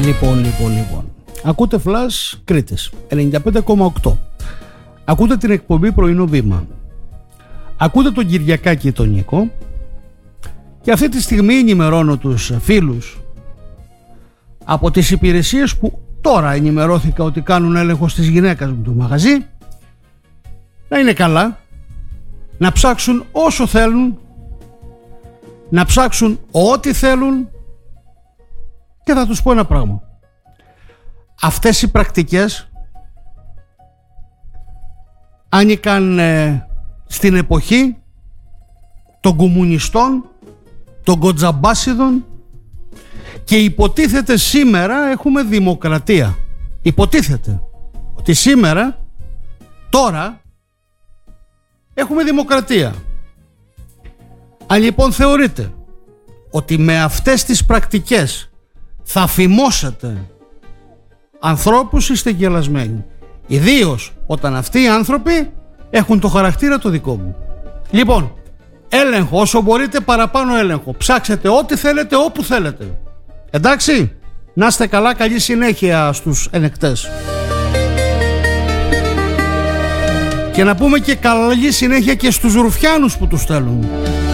Λοιπόν. Ακούτε Flash Κρήτης 95,8. Ακούτε την εκπομπή Πρωινό Βήμα. Ακούτε τον Κυριακάκη τον Νίκο. Και αυτή τη στιγμή ενημερώνω τους φίλους από τις υπηρεσίες που τώρα ενημερώθηκα ότι κάνουν έλεγχο στις γυναίκας μου του μαγαζί, να είναι καλά, να ψάξουν όσο θέλουν, να ψάξουν ό,τι θέλουν, και θα τους πω ένα πράγμα. Αυτές οι πρακτικές άνοικαν στην εποχή των κομμουνιστών, των κοτζαμπάσιδων, και υποτίθεται σήμερα έχουμε δημοκρατία. Υποτίθεται ότι σήμερα, τώρα, έχουμε δημοκρατία. Αν λοιπόν θεωρείτε ότι με αυτές τις πρακτικές θα φημώσετε ανθρώπους, είστε γελασμένοι. Ιδίως όταν αυτοί οι άνθρωποι έχουν το χαρακτήρα το δικό μου. Λοιπόν, έλεγχο, όσο μπορείτε παραπάνω έλεγχο. Ψάξετε ό,τι θέλετε, όπου θέλετε. Εντάξει, να είστε καλά, καλή συνέχεια στους ενεκτές. Και να πούμε και καλή συνέχεια και στους ρουφιάνους που τους στέλνουν.